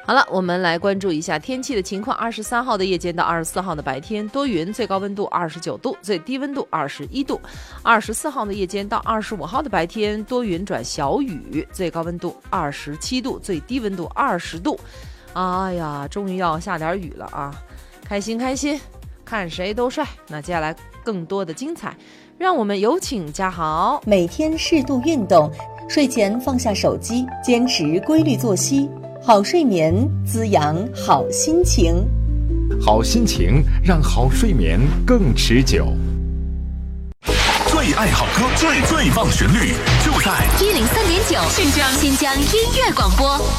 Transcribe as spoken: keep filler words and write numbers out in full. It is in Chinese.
好了，我们来关注一下天气的情况。二十三号的夜间到二十四号的白天多云，最高温度二十九度，最低温度二十一度。二十四号的夜间到二十五号的白天多云转小雨，最高温度二十七度，最低温度二十度。哎呀，终于要下点雨了啊！开心开心，看谁都帅。那接下来更多的精彩，让我们有请嘉豪。 每天适度运动，睡前放下手机，坚持规律作息。好睡眠滋养好心情， 好心情让好睡眠更持久。 最爱好歌，最最棒旋律，就在一零三点九，新疆新疆音乐广播。